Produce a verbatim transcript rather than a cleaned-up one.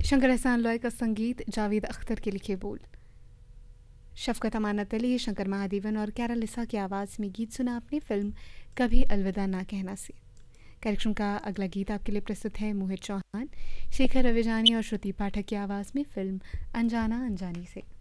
शंकर एहसान लॉय का संगीत, जावेद अख्तर के लिखे बोल। शफकत अमानत अली, शंकर महादेवन और कैरलिसा की आवाज़ में गीत सुना आपने फिल्म कभी अलविदा ना कहना से। कार्यक्रम का अगला गीत आपके लिए प्रस्तुत है मोहित चौहान, शेखर रविजानी और श्रुति पाठक की आवाज़ में फिल्म अनजाना अनजानी से।